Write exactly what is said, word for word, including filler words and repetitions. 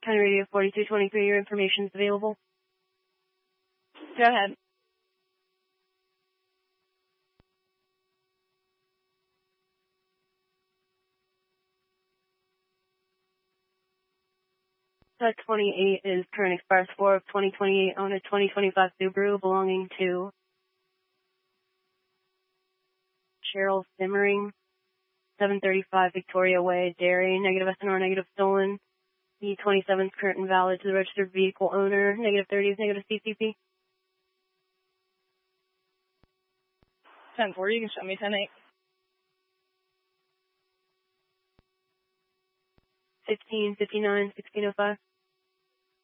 County Radio forty-two twenty-three, your information is available. Go ahead. Set twenty-eight is current expired four of twenty twenty-eight on a twenty twenty-five Subaru belonging to Cheryl Simmering, seven thirty-five Victoria Way, Derry, negative S N R, negative stolen. E twenty-seven is current and valid to the registered vehicle owner, negative thirty is negative C C P. ten forty, you can show me ten eight. fifteen fifty-nine, sixteen oh five.